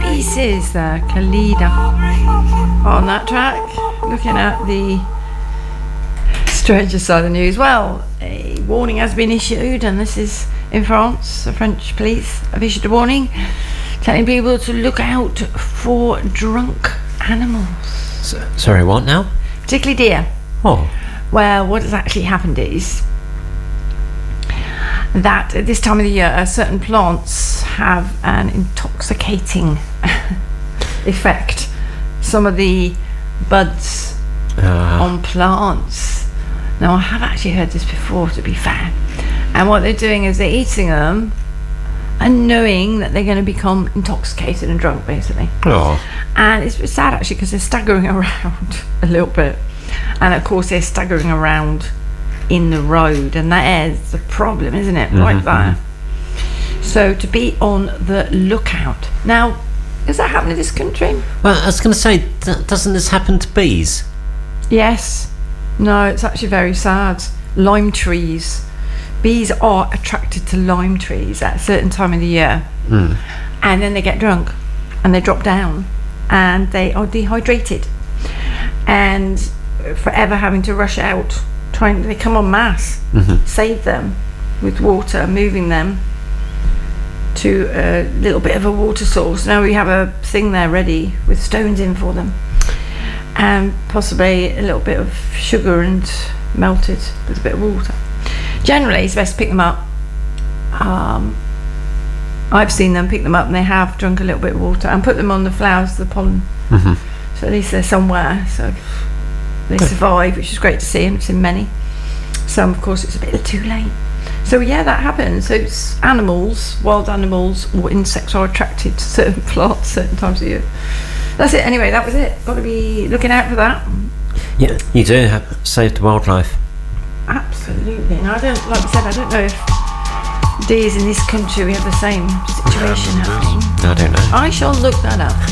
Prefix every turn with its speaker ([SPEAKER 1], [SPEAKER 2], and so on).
[SPEAKER 1] Oasis, Khalida on that track. Looking at the stranger side of the news. Well, a warning has been issued, and this is in France. The French police have issued a warning telling people to look out for drunk animals.
[SPEAKER 2] Sorry, what now?
[SPEAKER 1] Particularly deer.
[SPEAKER 2] Oh.
[SPEAKER 1] Well, what has actually happened is that at this time of the year, certain plants have an intoxicating effect. Some of the buds on plants. Now, I have actually heard this before, to be fair. And what they're doing is they're eating them and knowing that they're going to become intoxicated and drunk, basically.
[SPEAKER 2] Oh.
[SPEAKER 1] And it's sad, actually, because they're staggering around a little bit. And, of course, they're staggering around in the road. And that is the problem, isn't it?
[SPEAKER 2] Mm-hmm,
[SPEAKER 1] Right there. So, to be on the lookout. Now, does that happen in this country?
[SPEAKER 2] Well, I was going to say, doesn't this happen to bees?
[SPEAKER 1] Yes. No, it's actually very sad. Lime trees. Bees are attracted to lime trees at a certain time of the year.
[SPEAKER 2] Mm.
[SPEAKER 1] And then they get drunk and they drop down and they are dehydrated and forever having to rush out. They come en masse, save them with water, moving them to a little bit of a water source. Now we have a thing there ready with stones in for them, and possibly a little bit of sugar and melted with a bit of water. Generally, it's best to pick them up. I've seen them pick them up and they have drunk a little bit of water and put them on the flowers, the pollen. So at least they're somewhere. So they survive, which is great to see, and it's in many. Some, of course, it's a bit too late. So yeah, that happens. So it's animals, wild animals or insects are attracted to certain plants certain times of year. That's it. Anyway, that was it. Got to be looking out for that.
[SPEAKER 2] Yeah, you do have saved wildlife.
[SPEAKER 1] Absolutely. And I don't, like I said, I don't know if deers in this country we have the same situation happening.
[SPEAKER 2] I don't know.
[SPEAKER 1] I shall look that up.